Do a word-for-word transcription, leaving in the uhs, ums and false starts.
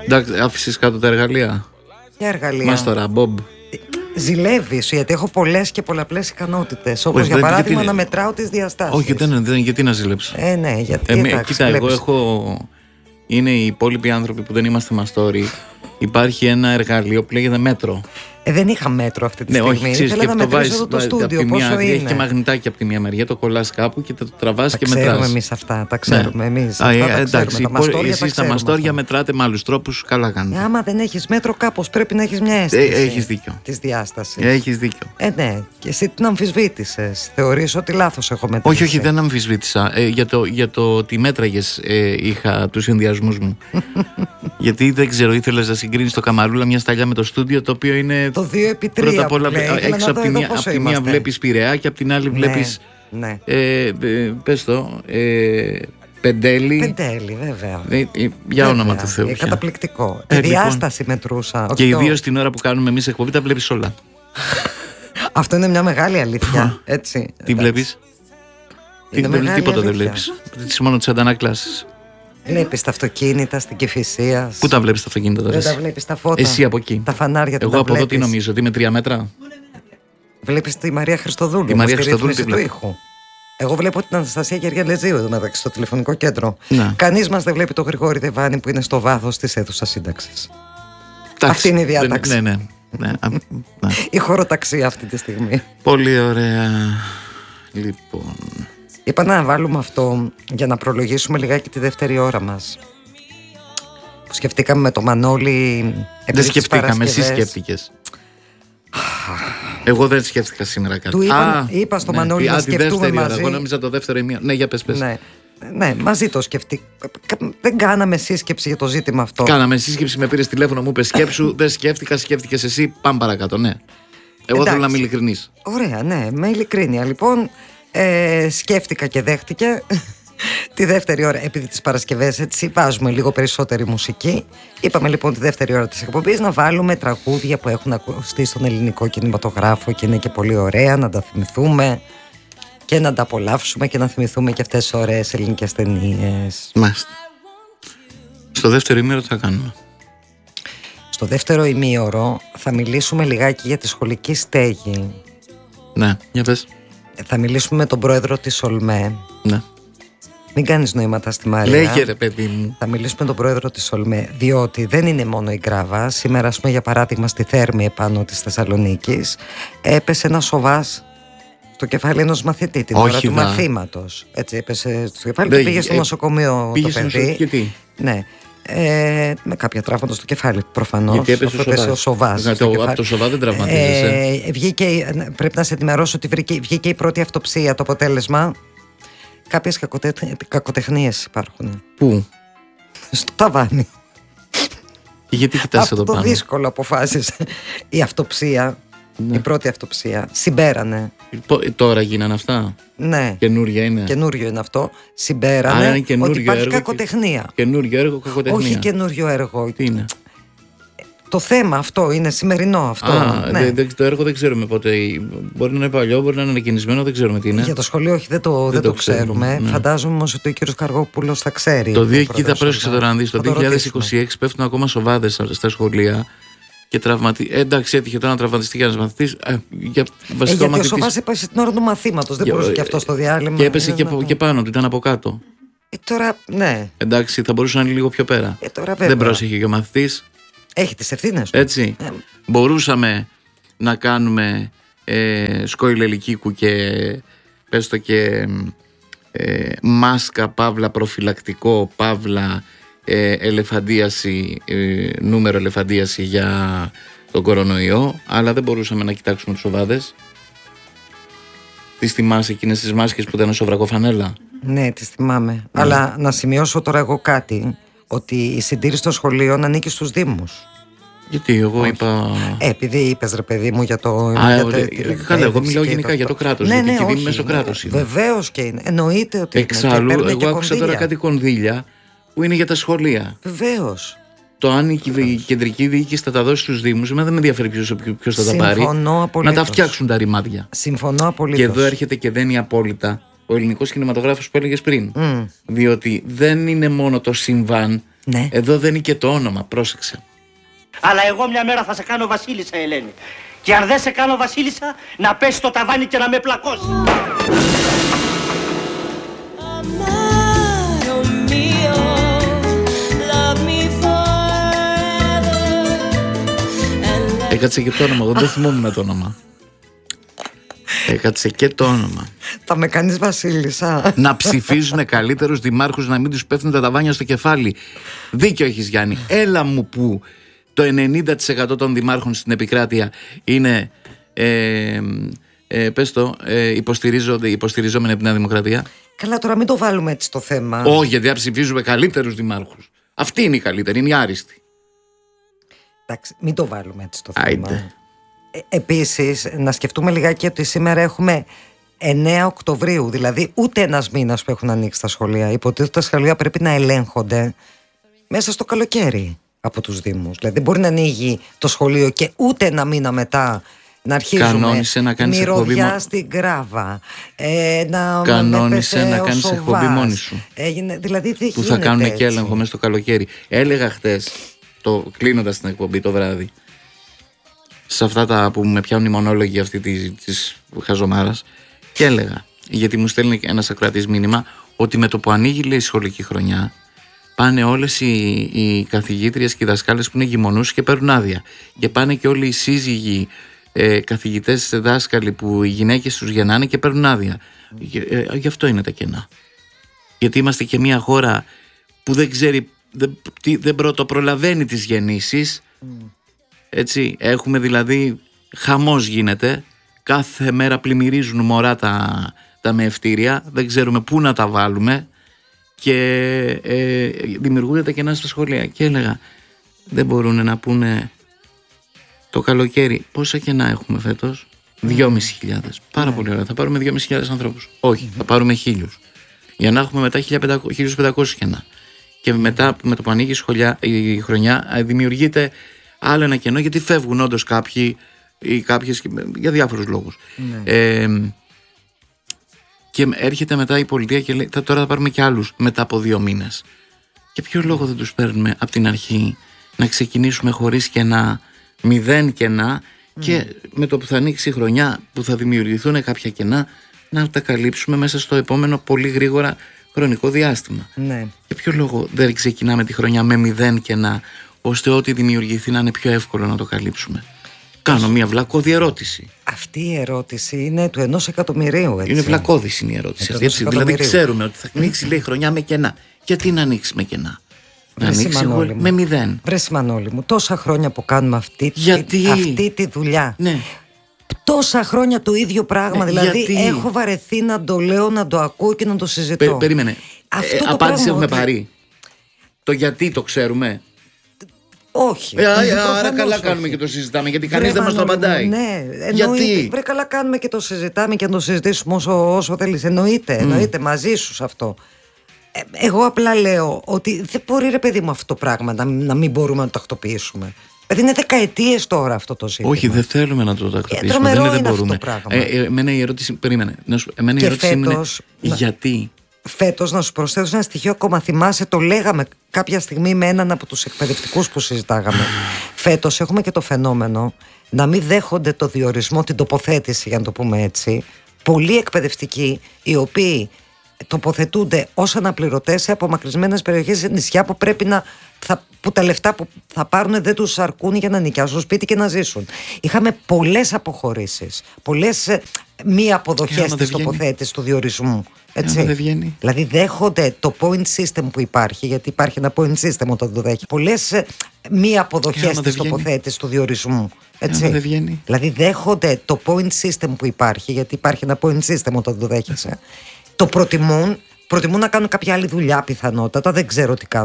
Εντάξει, άφησες κάτω τα εργαλεία. Ποια εργαλεία? Μας τώρα, Μπομπ. Ζηλεύεις, γιατί έχω πολλές και πολλαπλές ικανότητες. Όπως για παράδειγμα γιατί... να μετράω τις διαστάσεις. Όχι, δεν, δεν, γιατί να ζηλέψω. Ε, ναι, γιατί. Ε, εντάξει, κοίτα, εγώ έχω. Είναι οι υπόλοιποι άνθρωποι που δεν είμαστε μαστόροι. Υπάρχει ένα εργαλείο που λέγεται μέτρο. Ε, δεν είχα μέτρο αυτή τη ναι, στιγμή. Όχι, ξέρεις, ήθελα να μετρήσω εδώ το στούντιο. Πόσο είναι. Έχει και μαγνητάκι από τη μία μεριά, το κολλάς κάπου και το τραβάς τα και μετράς. Τα ξέρουμε εμείς αυτά. Τα ξέρουμε ναι. εμείς. Α, αυτά, ε, τα εντάξει, τα μαστόρια, εσείς τα μαστόρια μετράτε με άλλους τρόπους. Καλά κάνετε. Ε, άμα δεν έχεις μέτρο, κάπως πρέπει να έχεις μια αίσθηση. Ε, έχεις δίκιο. Της διάστασης. Έχεις δίκιο. Ε, ναι. Και εσύ την αμφισβήτησες. Θεωρείς ότι λάθος έχω μετρήσει? Όχι, όχι, δεν αμφισβήτησα. Ε, για, το, για το ότι μέτραγες ε, είχα τους συνδυασμούς μου. Γιατί δεν ξέρω, ήθελες να συγκρίνεις το Καμαρούλα μια σταλιά με το στούντιο, το οποίο είναι. Το δύο επί τρία. Πρώτα απ' όλα, έξω από τη μία, απ τη μία βλέπεις Πειραιά και από την άλλη βλέπεις. Ναι. Ε, ε, πες το. Ε, Πεντέλη. Πεντέλη, βέβαια. Ε, ε, για βέβαια. Όνομα του Θεού. Ε, καταπληκτικό. Ε, τη διάσταση λοιπόν, μετρούσα. Και ιδίως την ώρα που κάνουμε εμείς εκπομπή, τα βλέπεις όλα. Αυτό είναι μια μεγάλη αλήθεια. Έτσι. Τι βλέπεις? Τίποτα δεν βλέπεις. Μόνο τις αντανακλάσεις. Βλέπεις τα αυτοκίνητα στην Κηφισία. Πού τα βλέπεις τα αυτοκίνητα τώρα? Δεν τα βλέπεις τα φώτα. Εσύ από εκεί. Τα φανάρια. Εγώ από εδώ τι νομίζω, ότι είμαι τρία μέτρα. Βλέπεις τη Μαρία Χριστοδούλου. Τη Μαρία Χριστοδούλου του ήχου. Εγώ βλέπω την Αναστασία Γεργελεζίου εδώ μεταξύ στο τηλεφωνικό κέντρο. Ναι. Κανείς μας δεν βλέπει τον Γρηγόρη Δεβάνη που είναι στο βάθος της αίθουσας σύνταξης. Αυτή είναι η διάταξη. Ναι, ναι, ναι, ναι. Η χωροταξία αυτή τη στιγμή. Πολύ ωραία. Λοιπόν. Είπα να βάλουμε αυτό για να προλογίσουμε λιγάκι τη δεύτερη ώρα μας. Που σκεφτήκαμε με το Μανώλη. Δεν σκεφτήκαμε, εσύ σκέφτηκες. Εγώ δεν σκέφτηκα σήμερα κάτι. Του είπα, Α, είπα στο ναι, Μανώλη να σκεφτούμε μαζί. Ώρα, εγώ νόμιζα το δεύτερο ημίωρο. Ναι, για πες, πες. Ναι, ναι, μαζί το σκεφτεί. Δεν κάναμε σύσκεψη για το ζήτημα αυτό. Κάναμε σύσκεψη, με πήρες τηλέφωνο, μου είπες σκέψου. Δεν σκέφτηκα, σκέφτηκες εσύ. Πάμε παρακάτω, ναι. Εγώ Εντάξει. θέλω να είμαι ειλικρινής. Ωραία, ναι, με ειλικρίνεια. Λοιπόν, ε, σκέφτηκα και δέχτηκε. Τη δεύτερη ώρα, επειδή τις Παρασκευές έτσι βάζουμε λίγο περισσότερη μουσική. Είπαμε λοιπόν τη δεύτερη ώρα της εκπομπής να βάλουμε τραγούδια που έχουν ακουστεί στον ελληνικό κινηματογράφο και είναι και πολύ ωραία, να τα θυμηθούμε και να τα απολαύσουμε και να θυμηθούμε και αυτές τις ωραίες ελληνικές ταινίες. Μάλιστα. Στο δεύτερο ημίωρο τι θα κάνουμε? Στο δεύτερο ημίωρο θα μιλήσουμε λιγάκι για τη σχολική στέγη. Ναι, για πες. Θα μιλήσουμε με τον πρόεδρο της ΟΛΜΕ. Ναι. Μην κάνεις νοήματα στη Μαρία. Λέγε ρε παιδί μου. Θα μιλήσουμε με τον πρόεδρο της ΟΛΜΕ, διότι δεν είναι μόνο η Γκράβα. Σήμερα, ας πούμε, για παράδειγμα, στη Θέρμη επάνω της Θεσσαλονίκης έπεσε ένα σοβάς στο κεφάλι ενός μαθητή την ώρα του μαθήματος. Έτσι, έπεσε στο κεφάλι και πήγε στο νοσοκομείο πήγε το παιδί. Και τι? Ναι. Ε, με κάποια τραύματα στο κεφάλι προφανώς. Γιατί έπεσε, έπεσε ο σοβάς. Από το σοβά δεν τραυματίζεσαι. Ε, βγήκε, πρέπει να σε ενημερώσω ότι βγήκε, βγήκε η πρώτη αυτοψία. Το αποτέλεσμα. Κάποιες κακοτεχνίες υπάρχουν. Πού? Στο ταβάνι. Και γιατί κοιτάς εδώ πάνω? Αυτό το δύσκολο αποφάσισε. Η αυτοψία, ναι. Η πρώτη αυτοψία. Συμπέρανε. Τώρα γίνανε αυτά. Ναι. Καινούρια είναι. Καινούριο είναι αυτό. Συμπέρανε. Α, είναι ότι υπάρχει έργο κακοτεχνία. Και... Καινούριο έργο, κακοτεχνία. Όχι καινούριο έργο. Τι είναι? Το θέμα αυτό είναι σημερινό αυτό. Α, ναι. δε, το έργο δεν ξέρουμε πότε. Μπορεί να είναι παλιό, μπορεί να είναι ανακαινισμένο, δεν ξέρουμε τι είναι. Για το σχολείο, όχι, δεν το, δεν δεν το, το ξέρουμε. ξέρουμε. Ναι. Φαντάζομαι όμως ότι ο κύριος Καργόπουλος θα ξέρει. Το δύο κοίτα, πρόσεξε τώρα να δεις. Το δύο χιλιάδες είκοσι έξι πέφτουν ακόμα σοβάδες στα σχολεία. Και τραυματι... ε, εντάξει, έτυχε τώρα να τραυματιστεί και ένας μαθητής. Ε, για ε, γιατί μαθητής... ο σοβάς έπεσε την ώρα του μαθήματος. Δεν για... μπορούσε και αυτό στο διάλειμμα. Και έπεσε και, και πάνω του, ήταν από κάτω. Ε, τώρα, ναι. Εντάξει, θα μπορούσε να είναι λίγο πιο πέρα. Ε, τώρα, δεν πρόσεχε και ο μαθητής. Έχει τις ευθύνες του. Έτσι. Ε. Μπορούσαμε να κάνουμε ε, σκόιλ ελικίκου και πες το και ε, μάσκα, παύλα, προφυλακτικό, παύλα, ε, ελεφαντίαση, ε, νούμερο ελεφαντίαση για τον κορονοϊό, αλλά δεν μπορούσαμε να κοιτάξουμε τους οβάδες. Τις θυμάσαι εκείνες τις μάσκες που ήταν σοβρακοφανέλα? Ναι, τις θυμάμαι. Mm. Αλλά να σημειώσω τώρα εγώ κάτι, ότι η συντήρηση των σχολείων ανήκει στους Δήμους. Γιατί εγώ Όχι. είπα. Ε, επειδή είπες ρε παιδί μου για το. Α, για το, ε, καλά, εγώ μιλάω γενικά το... για το κράτος. Ναι, γιατί ναι, και όχι, Δήμοι μέσω κράτους είναι. Βεβαίως και είναι. Εννοείται ότι. Εξάλλου, είναι. εγώ άκουσα τώρα κάτι κονδύλια που είναι για τα σχολεία. Βεβαίως. Το αν η, η κεντρική διοίκηση θα τα δώσει στους Δήμους, εμένα δεν με ενδιαφέρει ποιος θα τα πάρει. Απολύτως. Να τα φτιάξουν τα ρημάδια. Συμφωνώ απολύτως. Και εδώ έρχεται και δένει απόλυτα ο ελληνικός κινηματογράφος που έλεγες πριν. Mm. Διότι δεν είναι μόνο το συμβάν, Ναι. Εδώ δεν είναι και το όνομα, πρόσεξε. Αλλά εγώ μια μέρα θα σε κάνω βασίλισσα, Ελένη. Και αν δεν σε κάνω βασίλισσα, να πέσει το ταβάνι και να με πλακώσει. Έκατσε και το όνομα, εγώ δεν θυμόμουν το όνομα. Έκατσε και το όνομα. Θα με κάνεις βασίλισσα. Να ψηφίζουν καλύτερους δημάρχους, να μην τους πέφτουν τα ταβάνια στο κεφάλι. Δίκιο έχεις, Γιάννη. Έλα μου που το ενενήντα τοις εκατό των δημάρχων στην επικράτεια είναι ε, ε, πες το, ε, υποστηρίζονται, υποστηριζόμενοι από την Νέα Δημοκρατία. Καλά, τώρα μην το βάλουμε έτσι το θέμα. Όχι, γιατί αν ψηφίζουμε καλύτερους δημάρχους. Αυτοί είναι οι καλύτεροι, είναι οι άριστοι. Εντάξει, μην το βάλουμε έτσι το θέμα. Άιντε. Ε, επίσης, να σκεφτούμε λιγάκι ότι σήμερα έχουμε εννέα Οκτωβρίου, δηλαδή ούτε ένας μήνας που έχουν ανοίξει τα σχολεία. Υποτίθεται τα σχολεία πρέπει να ελέγχονται μέσα στο καλοκαίρι από τους Δήμους. Δηλαδή, δεν μπορεί να ανοίγει το σχολείο και ούτε ένα μήνα μετά να αρχίζουμε. Κανόνισε να κάνεις μυρωδιά εκπομπή στην Γκράβα. Ε, να Κανόνισε να κάνεις εκπομπή μόνη σου. Έγινε, δηλαδή, δεν που θα κάνουν έτσι. Και έλεγχο μέσα στο καλοκαίρι. Έλεγα χτες, το κλείνοντας την εκπομπή το βράδυ, σε αυτά τα που με πιάνουν οι μονόλογοι αυτή της, της χαζομάρας, και έλεγα, γιατί μου στέλνει ένας ακροατής μήνυμα, ότι με το που ανοίγει, λέει, η σχολική χρονιά, πάνε όλες οι, οι καθηγήτριες και οι δασκάλες που είναι γυμονούς και παίρνουν άδεια. Και πάνε και όλοι οι σύζυγοι, ε, καθηγητές, δάσκαλοι που οι γυναίκες τους γεννάνε και παίρνουν άδεια. Ε, ε, γι' αυτό είναι τα κενά. Γιατί είμαστε και μια χώρα που δεν ξέρει, δεν, δεν πρωτοπρολαβαίνει τις γεννήσεις. Mm. Έτσι, έχουμε δηλαδή, χαμός γίνεται, κάθε μέρα πλημμυρίζουν μωρά τα, τα μεευτήρια, δεν ξέρουμε πού να τα βάλουμε και ε, δημιουργούνται τα κενά στα σχολεία. Και έλεγα, δεν μπορούν να πούνε το καλοκαίρι πόσα κενά έχουμε φέτος? Δυόμισι χιλιάδες. Πάρα mm. πολύ ωραία. Θα πάρουμε δυόμισι χιλιάδες ανθρώπους. Όχι, mm. θα πάρουμε χίλιους. Για να έχουμε μετά χίλιους πεντακόσια κενά. Και μετά με το που ανοίγει η, σχολιά, η χρονιά δημιουργείται άλλο ένα κενό, γιατί φεύγουν όντως κάποιοι ή κάποιες για διάφορους λόγους. Ναι. Ε, και έρχεται μετά η πολιτεία και λέει, τώρα θα πάρουμε και άλλους μετά από δύο μήνες. Και ποιο λόγο δεν τους παίρνουμε από την αρχή, να ξεκινήσουμε χωρίς κενά, μηδέν κενά, mm. και με το που θα ανοίξει η χρονιά, που θα δημιουργηθούν κάποια κενά, να τα καλύψουμε μέσα στο επόμενο πολύ γρήγορα χρονικό διάστημα. Ναι. Και ποιο λόγο δεν ξεκινάμε τη χρονιά με μηδέν κενά, ώστε ό,τι δημιουργηθεί να είναι πιο εύκολο να το καλύψουμε? Κάνω μια βλακώδη ερώτηση. Αυτή η ερώτηση είναι του ενός εκατομμυρίου, έτσι. Είναι βλακώδης είναι η ερώτηση αυτή, έτσι. Δηλαδή ξέρουμε ότι θα ανοίξει, λέει, χρονιά με κενά. Γιατί να ανοίξει με κενά? Να ανοίξει με μηδέν. Βρε Μανώλη μου, τόσα χρόνια που κάνουμε αυτή, γιατί? αυτή τη δουλειά. Ναι. Τόσα χρόνια το ίδιο πράγμα. Ναι, δηλαδή γιατί? Έχω βαρεθεί να το λέω, να το ακούω και να το συζητώ. Πε, περίμενε. Αυτό ε, το απάντηση έχουμε ότι... πάρει. Το γιατί το ξέρουμε? Όχι. Ε, άρα καλά όχι. Κάνουμε και το συζητάμε, γιατί κανείς δεν μας το απαντάει. Ναι, γιατί? Βρε, καλά κάνουμε και το συζητάμε και να το συζητήσουμε όσο, όσο θέλεις. Εννοείται, mm. εννοείται μαζί σου σε αυτό. Ε, εγώ απλά λέω ότι δεν μπορεί, ρε παιδί μου, αυτό το πράγμα να, να μην μπορούμε να το τακτοποιήσουμε. Δηλαδή είναι δεκαετίες τώρα αυτό το ζήτημα. Όχι, δεν θέλουμε να το τακτοποιήσουμε. Ε, δεν είναι, είναι δεν μπορούμε. Αυτό το πράγμα. Ε, ε, εμένα η ερώτηση, περίμενε. Σου, εμένα η ερώτηση φέτος, είναι γιατί. Φέτος, να σου προσθέσω ένα στοιχείο ακόμα, θυμάσαι, το λέγαμε κάποια στιγμή με έναν από τους εκπαιδευτικούς που συζητάγαμε. Φέτος έχουμε και το φαινόμενο να μην δέχονται το διορισμό, την τοποθέτηση, για να το πούμε έτσι, πολλοί εκπαιδευτικοί οι οποίοι τοποθετούνται ως αναπληρωτές σε απομακρυσμένες περιοχές, σε νησιά που πρέπει να, θα, που τα λεφτά που θα πάρουν δεν τους αρκούν για να νοικιάσουν σπίτι και να ζήσουν. Είχαμε πολλές αποχωρήσεις, πολλές ε, μη αποδοχές της τοποθέτησης του διορισμού. Έτσι. Δεν βγαίνει. Δηλαδή δέχονται το point system που υπάρχει, γιατί υπάρχει ένα point system όταν το δέχει. Πολλές ε, μη αποδοχές της τοποθέτησης του διορισμού. Έτσι. Δεν βγαίνει. Δηλαδή δέχονται το point system που υπάρχει, γιατί υπάρχει ένα point system όταν το δέχεσαι. Το προτιμούν, προτιμούν να κάνουν κάποια άλλη δουλειά πιθανότατα, δεν ξέρω τι κάνουν.